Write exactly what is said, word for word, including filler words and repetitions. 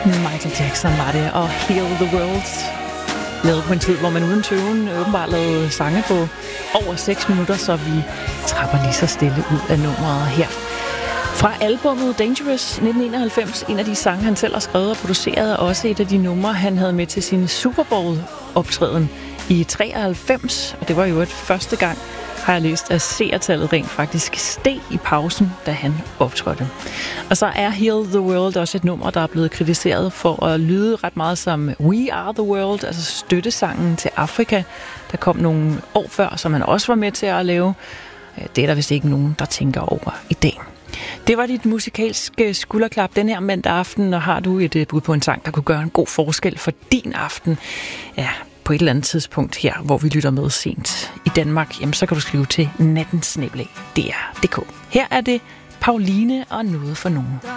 Michael Jackson var det, og Heal the World. Lavet på en tid, hvor man uden tøven åbenbart lavede sange på over seks minutter, så vi trapper lige så stille ud af nummeret her. Fra albumet Dangerous nitten enoghalvfems, en af de sange, han selv har skrevet og produceret, og også et af de numre, han havde med til sin Super Bowl-optræden i treoghalvfems, og det var jo et første gang, har jeg læst, at seertallet rent faktisk steg i pausen, da han optrådte. Og så er Heal the World også et nummer, der er blevet kritiseret for at lyde ret meget som We Are the World, altså støttesangen til Afrika. Der kom nogle år før, som han også var med til at lave. Det er der vist ikke nogen, der tænker over i dag. Det var dit musikalske skulderklap den her mandag aften, og har du et bud på en sang, der kunne gøre en god forskel for din aften? Ja, på et eller andet tidspunkt her, hvor vi lytter med sent i Danmark, jamen så kan du skrive til nattensnabel-a punktum d r punktum d k. Her er det Pauline og Noget for nogen.